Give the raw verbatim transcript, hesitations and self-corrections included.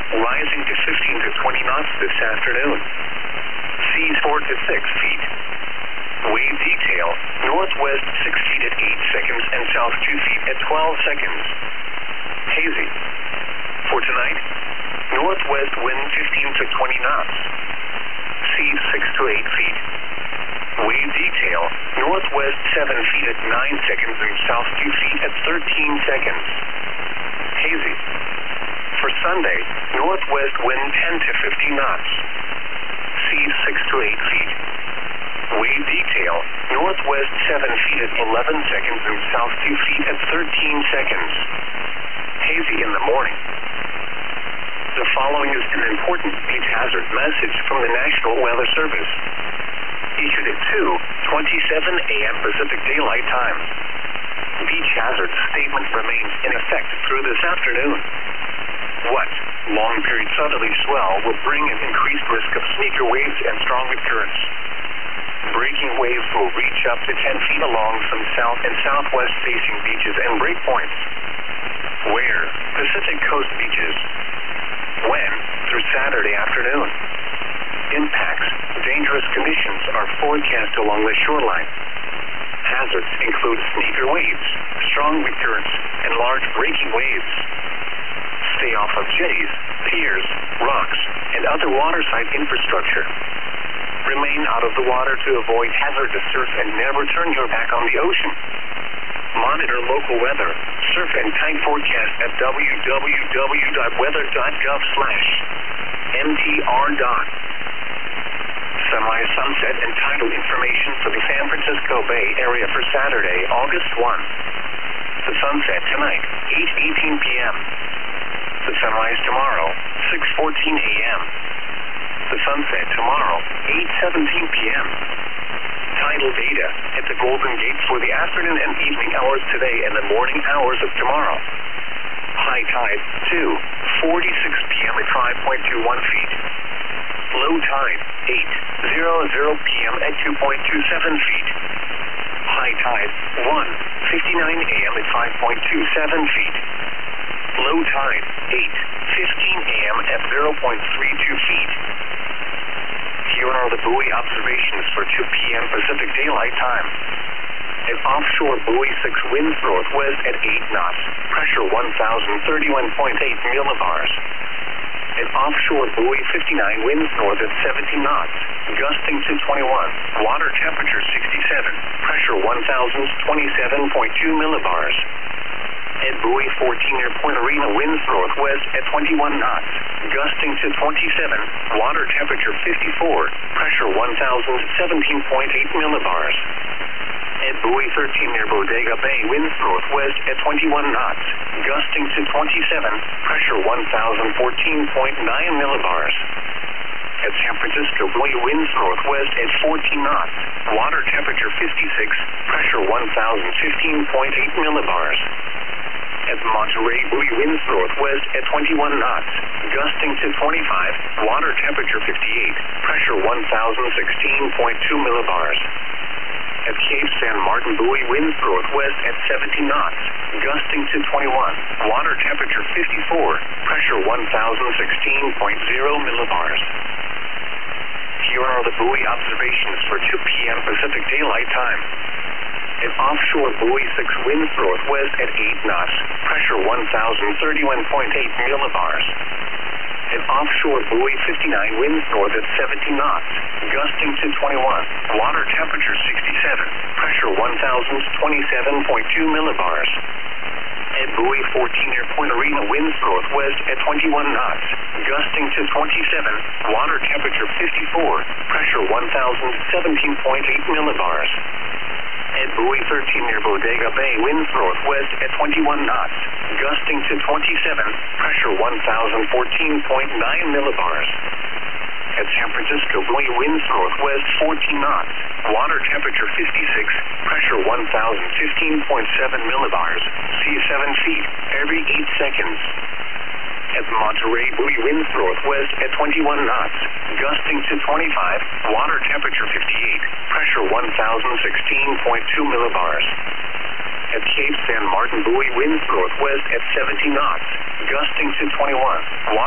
rising to fifteen to twenty knots this afternoon. Seas four to six feet. Wave detail, northwest six feet at eight seconds and south two feet at twelve seconds. Hazy. For tonight, northwest wind fifteen to twenty knots. Seas six to eight feet. Wave detail, northwest seven feet at nine seconds and south two feet at thirteen seconds. Hazy. For Sunday, northwest wind ten to fifteen knots. Seas six to eight feet. Wave detail, northwest seven feet at eleven seconds and south two feet at thirteen seconds. Hazy in the morning. The following is an important beach hazard message from the National Weather Service. Issued at two twenty-seven a m Pacific Daylight Time. Beach hazard statement remains in effect through this afternoon. What? Long-period southerly swell will bring an increased risk of sneaker waves and stronger currents. Breaking waves will reach up to ten feet along some south and southwest facing beaches and breakpoints. Where? Pacific Coast beaches. When? Through Saturday afternoon. Impacts. Dangerous conditions are forecast along the shoreline. Hazards include sneaker waves, strong wind currents, and large breaking waves. Stay off of jetties, piers, rocks, and other waterside infrastructure. Remain out of the water to avoid hazardous surf and never turn your back on the ocean. Monitor local weather, surf and tide forecast at w w w dot weather dot gov slash m t r dot. Semi-sunset and tidal information for the San Francisco Bay Area for Saturday, August first. The sunset tonight, eight eighteen p m The sunrise tomorrow, six fourteen a m The sunset tomorrow, eight seventeen p m Tidal data at the Golden Gate for the afternoon and evening hours today and the morning hours of tomorrow. High tide, two forty-six p m at five point two one feet. Low tide, eight hundred p m at two point two seven feet. High tide, one fifty-nine a m at five point two seven feet. Low tide, eight fifteen a m at zero point three two feet. Here are the buoy observations for two p m Pacific Daylight Time. An offshore buoy six winds northwest at eight knots, pressure one thousand thirty-one point eight millibars. An offshore buoy fifty-nine winds north at seventeen knots, gusting to twenty-one, water temperature sixty-seven, pressure one thousand twenty-seven point two millibars. At buoy fourteen near Point Arena winds northwest at twenty-one knots, gusting to twenty-seven, water temperature fifty-four, pressure one thousand seventeen point eight millibars. At buoy thirteen near Bodega Bay winds northwest at twenty-one knots, gusting to twenty-seven, pressure one thousand fourteen point nine millibars. At San Francisco buoy winds northwest at fourteen knots, water temperature fifty-six, pressure one thousand fifteen point eight millibars. At Monterey buoy winds northwest at twenty-one knots, gusting to twenty-five, water temperature fifty-eight, pressure one thousand sixteen point two millibars. At Cape San Martin buoy winds northwest at seventeen knots, gusting to twenty-one, water temperature fifty-four, pressure one thousand sixteen point zero millibars. Here are the buoy observations for two p m Pacific Daylight Time. An offshore buoy six winds northwest at eight knots, pressure one thousand thirty-one point eight millibars. An offshore buoy fifty-nine winds north at seventeen knots, gusting to twenty-one, water temperature sixty-seven, pressure one thousand twenty-seven point two millibars. At buoy fourteen near Point Arena winds northwest at twenty-one knots, gusting to twenty-seven, water temperature fifty-four, pressure one thousand seventeen point eight millibars. At buoy thirteen near Bodega Bay winds northwest at twenty-one knots, gusting to twenty-seven, pressure one thousand fourteen point nine millibars. At San Francisco buoy winds northwest fourteen knots, water temperature fifty-six, pressure one thousand fifteen point seven millibars, sea seven feet every eight seconds. At Monterey buoy winds northwest at twenty-one knots, gusting to twenty-five, water temperature fifty-eight, pressure one thousand sixteen point two millibars. At Cape San Martin buoy winds northwest at seventeen knots, gusting to twenty-one, water